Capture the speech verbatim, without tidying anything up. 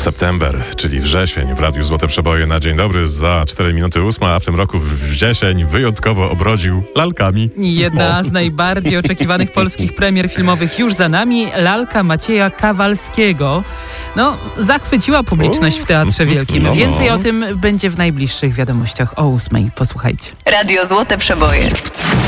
September, czyli wrzesień w Radiu Złote Przeboje na dzień dobry za cztery minuty ósma, a w tym roku wrzesień wyjątkowo obrodził lalkami. Jedna o. z najbardziej oczekiwanych polskich premier filmowych już za nami, lalka Macieja Kawalskiego. No, zachwyciła publiczność w Teatrze Wielkim. No, no. Więcej o tym będzie w najbliższych wiadomościach o ósmej. Posłuchajcie. Radio Złote Przeboje.